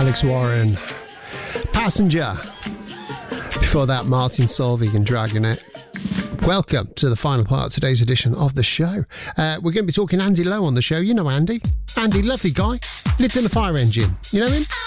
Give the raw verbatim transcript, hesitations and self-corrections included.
Alex Warren, Passenger. Before that, Martin Solveig and Dragonet. Welcome to the final part of today's edition of the show. Uh, we're going to be talking Andy Lowe on the show. You know Andy. Andy, lovely guy. Lived in a fire engine. You know him?